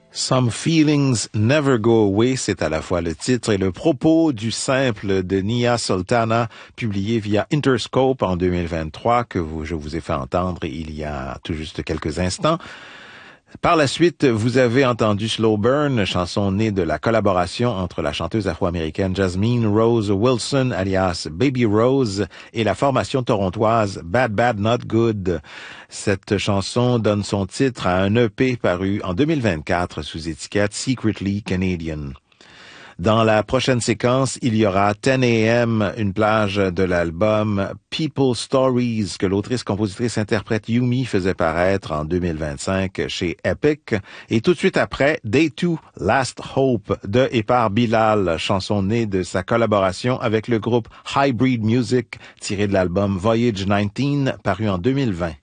Some Feelings Never Go Away, c'est à la fois le titre et le propos du simple de Nia Sultana, publié via Interscope en 2023, que je vous ai fait entendre il y a tout juste quelques instants. Par la suite, vous avez entendu Slow Burn, chanson née de la collaboration entre la chanteuse afro-américaine Jasmine Rose Wilson, alias Baby Rose, et la formation torontoise Bad Bad Not Good. Cette chanson donne son titre à un EP paru en 2024 sous étiquette Secretly Canadian. Dans la prochaine séquence, il y aura 10 AM, une plage de l'album People Stories que l'autrice-compositrice-interprète Yumi faisait paraître en 2025 chez Epic. Et tout de suite après, Day 2, Last Hope de et par Bilal, chanson née de sa collaboration avec le groupe Hybrid Music, tirée de l'album Voyage 19, paru en 2020.